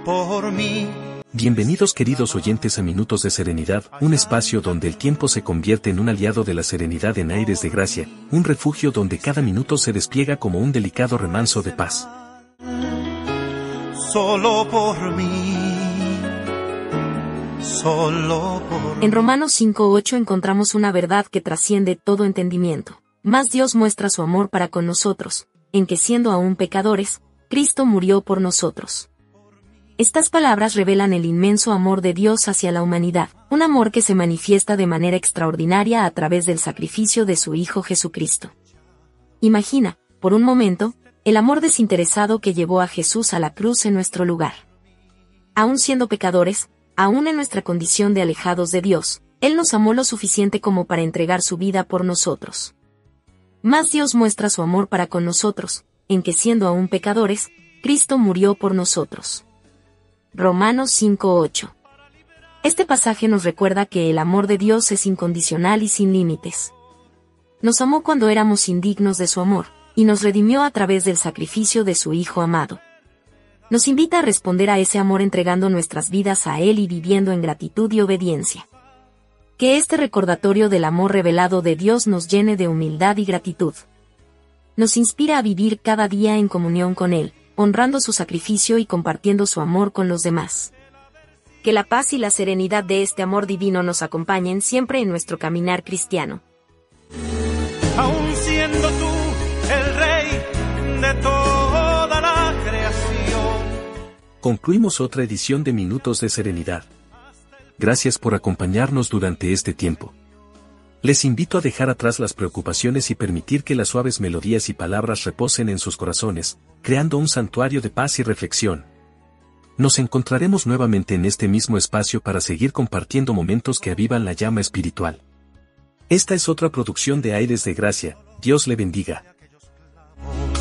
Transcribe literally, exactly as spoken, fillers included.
por mí. Bienvenidos queridos oyentes a Minutos de Serenidad, un espacio donde el tiempo se convierte en un aliado de la serenidad en aires de gracia, un refugio donde cada minuto se despliega como un delicado remanso de paz. Solo por mí, solo por mí. En Romanos cinco ocho encontramos una verdad que trasciende todo entendimiento. Mas Dios muestra su amor para con nosotros, en que siendo aún pecadores, Cristo murió por nosotros. Estas palabras revelan el inmenso amor de Dios hacia la humanidad, un amor que se manifiesta de manera extraordinaria a través del sacrificio de su Hijo Jesucristo. Imagina, por un momento, el amor desinteresado que llevó a Jesús a la cruz en nuestro lugar. Aún siendo pecadores, aún en nuestra condición de alejados de Dios, Él nos amó lo suficiente como para entregar su vida por nosotros. Mas Dios muestra su amor para con nosotros, en que siendo aún pecadores, Cristo murió por nosotros. Romanos cinco ocho. Este pasaje nos recuerda que el amor de Dios es incondicional y sin límites. Nos amó cuando éramos indignos de su amor, y nos redimió a través del sacrificio de su Hijo amado. Nos invita a responder a ese amor entregando nuestras vidas a Él y viviendo en gratitud y obediencia. Que este recordatorio del amor revelado de Dios nos llene de humildad y gratitud. Nos inspira a vivir cada día en comunión con Él, honrando su sacrificio y compartiendo su amor con los demás. Que la paz y la serenidad de este amor divino nos acompañen siempre en nuestro caminar cristiano. Aún siendo tú el rey de toda la creación. Concluimos otra edición de Minutos de Serenidad. Gracias por acompañarnos durante este tiempo. Les invito a dejar atrás las preocupaciones y permitir que las suaves melodías y palabras reposen en sus corazones, creando un santuario de paz y reflexión. Nos encontraremos nuevamente en este mismo espacio para seguir compartiendo momentos que avivan la llama espiritual. Esta es otra producción de Aires de Gracia. Dios le bendiga.